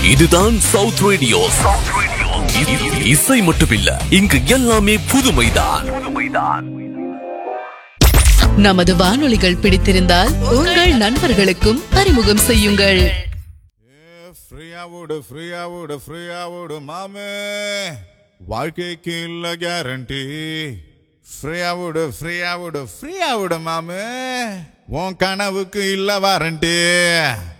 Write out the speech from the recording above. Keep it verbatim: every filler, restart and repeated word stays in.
இதுதான் south radio. இசை மட்டுமில்ல, இங்கு எல்லாமே புதுமைதான். நமது வானொலிகள் பிடித்திருந்தால் உங்கள் நண்பர்களுக்கும் அறிமுகம் செய்யுங்கள். வாழ்க்கைக்கு இல்ல கேரண்டி. ஃப்ரீயாவோடு ஃப்ரீயாவோடு ஃப்ரீயாவோடு மாமே, உன் கனவுக்கு இல்ல வாரண்டி.